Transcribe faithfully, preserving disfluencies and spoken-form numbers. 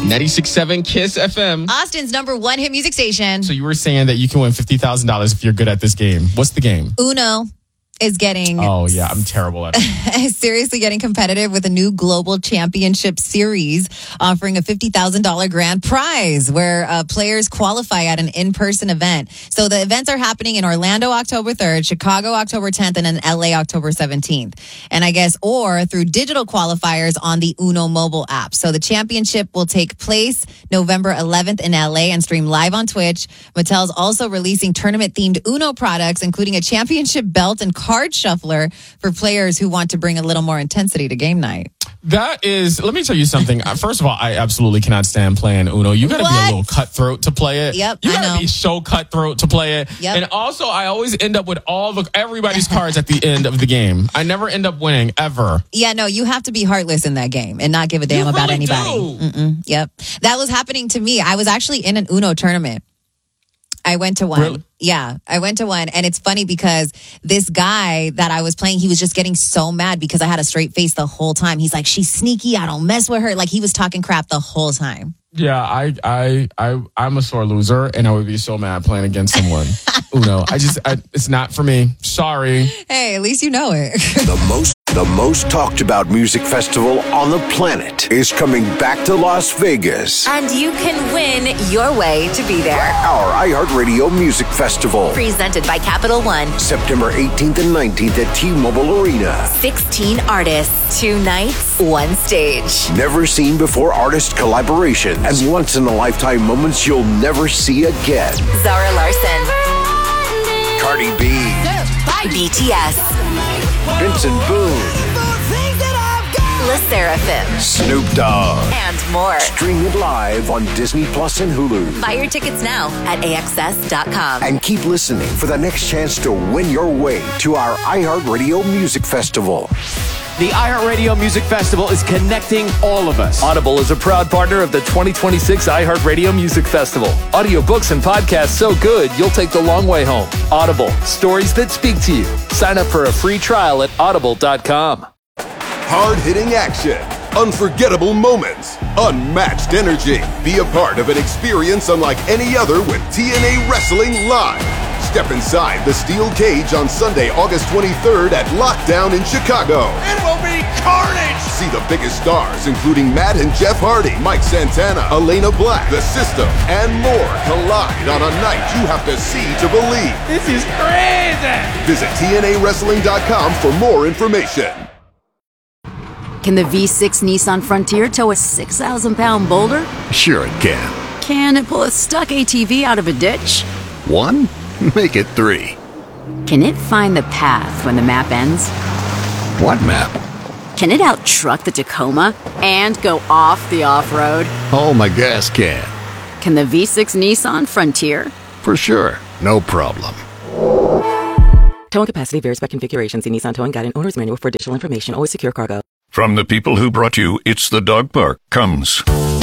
ninety-six point seven Kiss F M. Austin's number one hit music station. So you were saying that you can win fifty thousand dollars if you're good at this game. What's the game? Uno is getting... Oh, yeah. I'm terrible at it. seriously getting competitive with a new global championship series offering a fifty thousand dollars grand prize where uh, players qualify at an in-person event. So the events are happening in Orlando October third, Chicago October tenth, and then L A October seventeenth. And I guess, or through digital qualifiers on the Uno mobile app. So the championship will take place November eleventh in L A and stream live on Twitch. Mattel's also releasing tournament-themed Uno products, including a championship belt and card shuffler for players who want to bring a little more intensity to game night. That is, let me tell you something. First of all, I absolutely cannot stand playing Uno. You got to be a little cutthroat to play it. Yep, you I got know. to be so cutthroat to play it. Yep. And also, I always end up with all the everybody's cards at the end of the game. I never end up winning, ever. Yeah, no, you have to be heartless in that game and not give a damn You about really anybody. do. Mm-mm, yep. That was happening to me. I was actually in an Uno tournament. I went to one. Really? Yeah, I went to one. And it's funny because this guy that I was playing, he was just getting so mad because I had a straight face the whole time. He's like, she's sneaky. I don't mess with her. Like, he was talking crap the whole time. Yeah, I, I, I, I'm a sore loser, and I would be so mad playing against someone. Uno, I just, I, it's not for me. Sorry. Hey, at least you know it. The most the most talked about music festival on the planet is coming back to Las Vegas. And you can win your way to be there. Our iHeartRadio Music Festival. Presented by Capital One. September eighteenth and nineteenth at T-Mobile Arena. sixteen artists, two nights, one stage. Never seen before artist collaborations and once-in-a-lifetime moments you'll never see again. Zara Larson. Cardi B. B T S. Vincent Boone. Le Seraphim. Snoop Dogg. And more. Stream it live on Disney Plus and Hulu. Buy your tickets now at A X S dot com. And keep listening for the next chance to win your way to our iHeartRadio Music Festival. The iHeartRadio Music Festival is connecting all of us. Audible is a proud partner of the twenty twenty-six iHeartRadio Music Festival. Audiobooks and podcasts so good, you'll take the long way home. Audible, stories that speak to you. Sign up for a free trial at audible dot com. Hard-hitting action, unforgettable moments, unmatched energy. Be a part of an experience unlike any other with T N A Wrestling Live. Step inside the steel cage on Sunday, August twenty-third at Lockdown in Chicago. It will be carnage! See the biggest stars, including Matt and Jeff Hardy, Mike Santana, Elena Black, The System, and more collide on a night you have to see to believe. This is crazy! Visit T N A wrestling dot com for more information. Can the V six Nissan Frontier tow a six thousand pound boulder? Sure it can. Can it pull a stuck A T V out of a ditch? One? Make it three. Can it find the path when the map ends? What map? Can it out-truck the Tacoma and go off the off-road? Oh, my gas can. Can the V six Nissan Frontier? For sure. No problem. Towing capacity varies by configuration. See Nissan Towing Guide and Owner's Manual for additional information. Always secure cargo. From the people who brought you It's the Dog Park comes